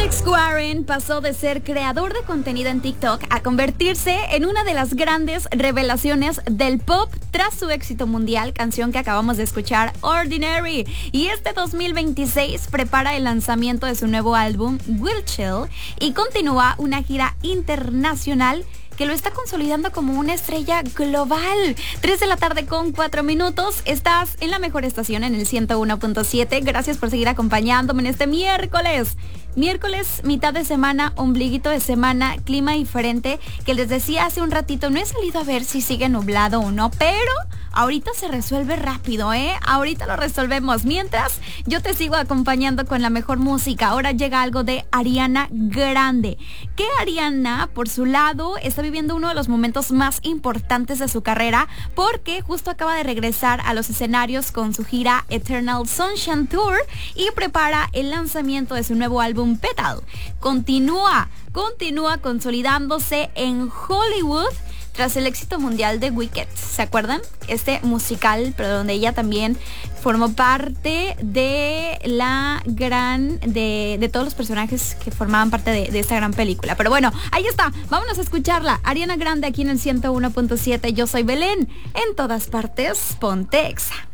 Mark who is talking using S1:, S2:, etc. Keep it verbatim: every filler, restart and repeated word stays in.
S1: Alex Warren pasó de ser creador de contenido en TikTok a convertirse en una de las grandes revelaciones del pop tras su éxito mundial, canción que acabamos de escuchar, Ordinary. Y este dos mil veintiséis prepara el lanzamiento de su nuevo álbum, Will Chill, y continúa una gira internacional que lo está consolidando como una estrella global. tres de la tarde con cuatro minutos. Estás en la mejor estación, en el ciento uno punto siete. Gracias por seguir acompañándome en este miércoles. Miércoles, mitad de semana, ombliguito de semana, clima diferente, que les decía hace un ratito, no he salido a ver si sigue nublado o no, pero ahorita se resuelve rápido, ¿eh? Ahorita lo resolvemos. Mientras, yo te sigo acompañando con la mejor música. Ahora llega algo de Ariana Grande. Que Ariana, por su lado, está viviendo uno de los momentos más importantes de su carrera, porque justo acaba de regresar a los escenarios con su gira Eternal Sunshine Tour y prepara el lanzamiento de su nuevo álbum Petal. Continúa, continúa consolidándose en Hollywood tras el éxito mundial de Wicked. ¿Se acuerdan? Este musical, pero donde ella también formó parte de la gran, de, de todos los personajes que formaban parte de, de esta gran película. Pero bueno, ahí está, vámonos a escucharla. Ariana Grande aquí en el ciento uno punto siete. Yo soy Belén, en todas partes, ponte Exa.